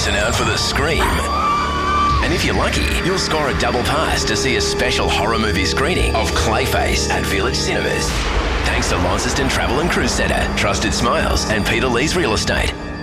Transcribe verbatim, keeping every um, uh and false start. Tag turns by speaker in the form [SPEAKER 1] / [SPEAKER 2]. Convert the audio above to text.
[SPEAKER 1] listen out for the scream. And if you're lucky, you'll score a double pass to see a special horror movie screening of Clayface at Village Cinemas. Thanks to Launceston Travel and Cruise Centre, Trusted Smiles and Peter Lee's Real Estate.